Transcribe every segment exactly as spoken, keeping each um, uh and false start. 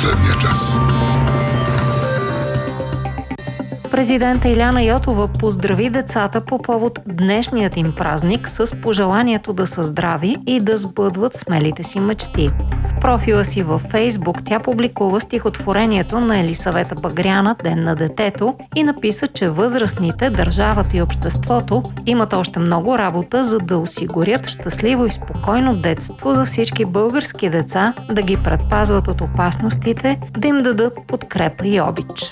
последния час. Президента Иляна Йотова поздрави децата по повод днешният им празник с пожеланието да са здрави и да сбъдват смелите си мечти. В профила си във Фейсбук тя публикува стихотворението на Елисавета Багряна «Ден на детето» и написа, че възрастните, държавата и обществото имат още много работа, за да осигурят щастливо и спокойно детство за всички български деца, да ги предпазват от опасностите, да им дадат подкрепа и обич.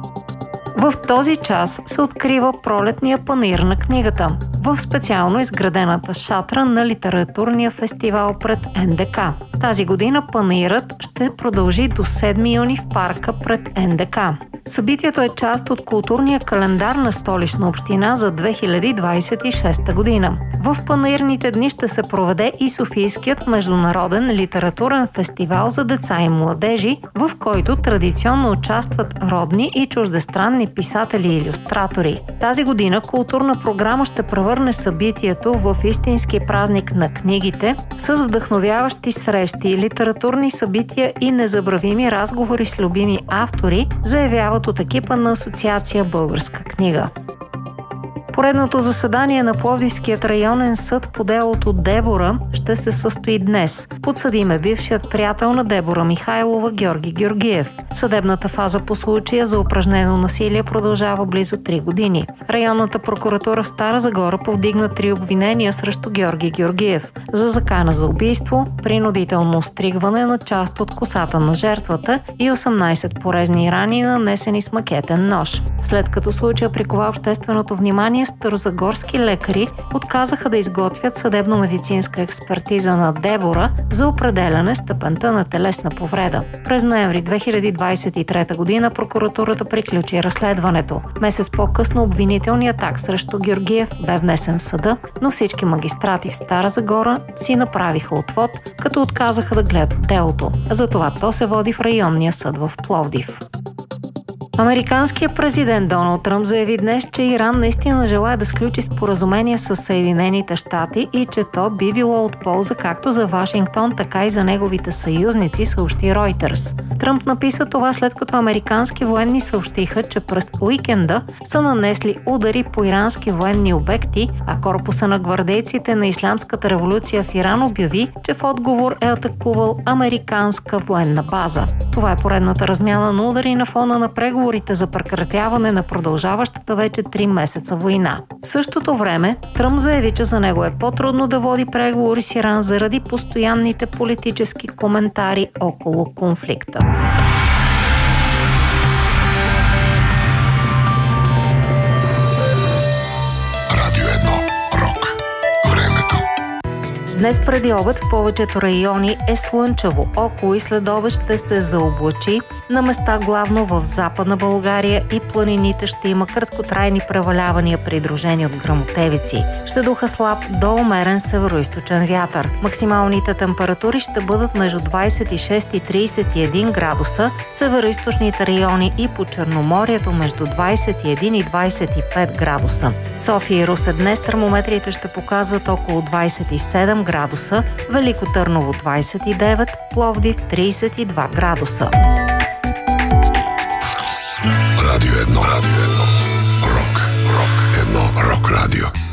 В този час се открива пролетния панаир на книгата в специално изградената шатра на литературния фестивал пред Ен Де Ка. Тази година панаирът ще продължи до седми юни в парка пред Ен Де Ка. Събитието е част от културния календар на Столична община за две хиляди двадесет и шеста година. В панаирните дни ще се проведе и Софийският международен литературен фестивал за деца и младежи, в който традиционно участват родни и чуждестранни писатели и илюстратори. Тази година културна програма ще превърне събитието в истински празник на книгите с вдъхновяващи срещи, литературни събития и незабравими разговори с любими автори, заявява от екипа на Асоциация Българска книга. Поредното заседание на Пловдивският районен съд по делото Дебора ще се състои днес. Подсъдим е бившият приятел на Дебора Михайлова Георги Георгиев. Съдебната фаза по случая за упражнено насилие продължава близо три години. Районната прокуратура в Стара Загора повдигна три обвинения срещу Георги Георгиев за закана за убийство, принудително остригване на част от косата на жертвата и осемнадесет порезни рани, нанесени с макетен нож. След като случая прикова общественото внимание, старозагорски лекари отказаха да изготвят съдебно-медицинска експертиза на Дебора за определяне степента на телесна повреда. През ноември две хиляди двадесет и трета година прокуратурата приключи разследването. Месец по-късно обвинителният акт срещу Георгиев бе внесен в съда, но всички магистрати в Стара Загора си направиха отвод, като отказаха да гледат делото. Затова то се води в районния съд в Пловдив. Американският президент Доналд Тръмп заяви днес, че Иран наистина желае да сключи споразумение с Съединените щати и че то би било от полза както за Вашингтон, така и за неговите съюзници, съобщи Ройтерс. Тръмп написа това след като американски военни съобщиха, че през уикенда са нанесли удари по ирански военни обекти, а корпуса на гвардейците на Ислямската революция в Иран обяви, че в отговор е атакувал американска военна база. Това е поредната размяна на удари на фона на преговорите за прекратяване на продължаващата вече три месеца война. В същото време Тръмп заяви, че за него е по-трудно да води преговори с Иран заради постоянните политически коментари около конфликта. Радио едно. Рок. Времето. Днес преди обед в повечето райони е слънчево. Около и след обед ще се заоблачи. На места главно в Западна България и планините ще има краткотрайни превалявания, придружени от гръмотевици. Ще духа слаб до умерен североизточен вятър. Максималните температури ще бъдат между двадесет и шест и тридесет и един градуса, североизточните райони и по Черноморието между двадесет и един и двадесет и пет градуса. София и Русе днес термометрите ще показват около двадесет и седем градуса, Велико Търново двадесет и девет, Пловдив тридесет и два градуса. Радио едно. Радио едно. Рок. Рок. Едно рок радио.